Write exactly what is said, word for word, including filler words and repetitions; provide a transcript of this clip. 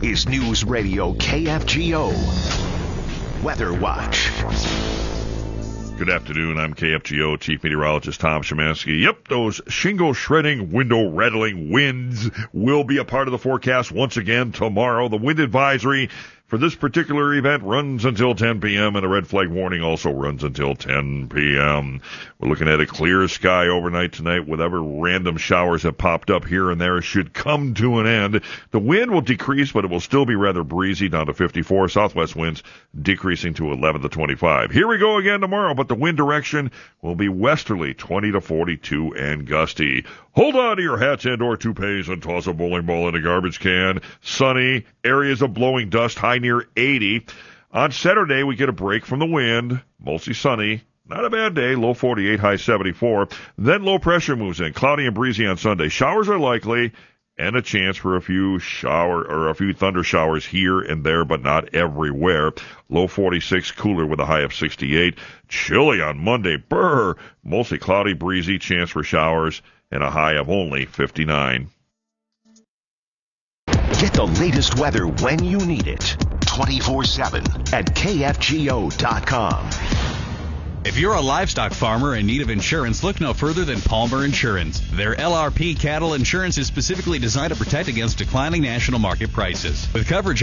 is News Radio K F G O Weather Watch. Good afternoon. I'm K F G O Chief Meteorologist Tom Szymanski. Yep, those shingle shredding, window rattling winds will be a part of the forecast once again tomorrow. The wind advisory for this particular event runs until ten p.m. and a red flag warning also runs until ten p.m. We're looking at a clear sky overnight tonight. Whatever random showers have popped up here and there should come to an end. The wind will decrease, but it will still be rather breezy, down to fifty-four. Southwest winds decreasing to eleven to twenty-five. Here we go again tomorrow, but the wind direction will be westerly, twenty to forty-two and gusty. Hold on to your hats and or toupees and toss a bowling ball in a garbage can. Sunny, areas of blowing dust, high near eighty. On Saturday, we get a break from the wind, mostly sunny. Not a bad day, low forty-eight, high seventy-four. Then low pressure moves in, cloudy and breezy on Sunday. Showers are likely, and a chance for a few shower or a few thunder showers here and there, but not everywhere. Low forty-six, cooler with a high of sixty-eight. Chilly on Monday, brr. Mostly cloudy, breezy, chance for showers, and a high of only fifty-nine. Get the latest weather when you need it. twenty-four seven at K F G O dot com. If you're a livestock farmer in need of insurance, look no further than Palmer Insurance. Their L R P cattle insurance is specifically designed to protect against declining national market prices. With coverage